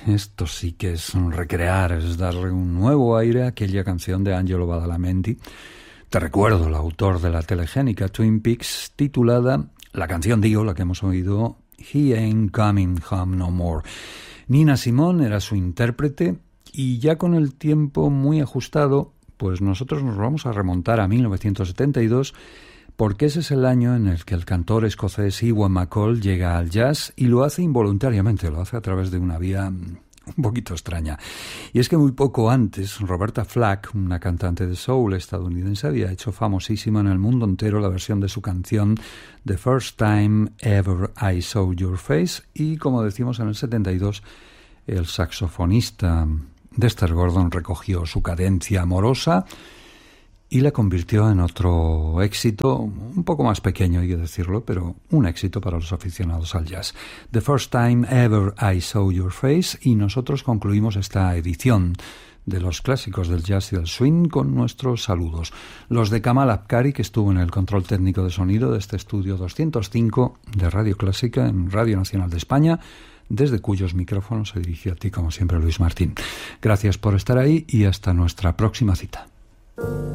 esto sí que es recrear, es darle un nuevo aire a aquella canción de Angelo Badalamenti. Te recuerdo, el autor de la telegénica Twin Peaks, titulada, la canción digo, la que hemos oído, He Ain't Coming Home No More. Nina Simone era su intérprete y ya con el tiempo muy ajustado, pues nosotros nos vamos a remontar a 1972, porque ese es el año en el que el cantor escocés Ewan MacColl llega al jazz y lo hace involuntariamente, lo hace a través de una vía un poquito extraña. Y es que muy poco antes, Roberta Flack, una cantante de soul estadounidense, había hecho famosísima en el mundo entero la versión de su canción The First Time Ever I Saw Your Face, y como decimos en el 72, el saxofonista Dexter Gordon recogió su cadencia amorosa y la convirtió en otro éxito, un poco más pequeño hay que decirlo, pero un éxito para los aficionados al jazz. The First Time Ever I Saw Your Face, y nosotros concluimos esta edición de los clásicos del jazz y del swing con nuestros saludos. Los de Kamal Abkari, que estuvo en el control técnico de sonido de este estudio 205 de Radio Clásica en Radio Nacional de España, desde cuyos micrófonos se dirigió a ti, como siempre, Luis Martín. Gracias por estar ahí y hasta nuestra próxima cita.